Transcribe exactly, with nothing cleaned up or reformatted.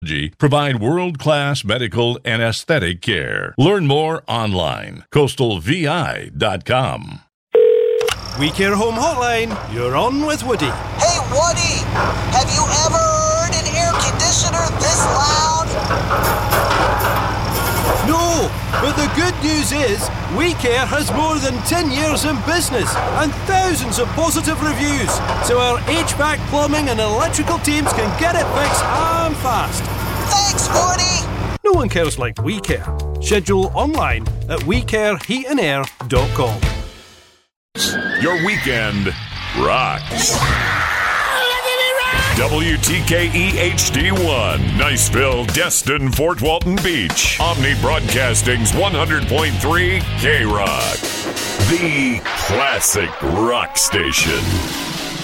provide world-class medical and aesthetic care. Learn more online. coastal v i dot com. We Care Home Hotline, you're on with Woody. Hey, Woody! Have you ever heard an air conditioner this loud? No, but the good news is We Care has more than ten years in business and thousands of positive reviews, so our H V A C, plumbing and electrical teams can get it fixed and fast. Thanks, Woody! No one cares like We Care. Schedule online at we care heat and air dot com. Your weekend rocks. W T K E H D one, Niceville, Destin, Fort Walton Beach. Omni Broadcasting's one hundred point three K-Rock. The classic rock station.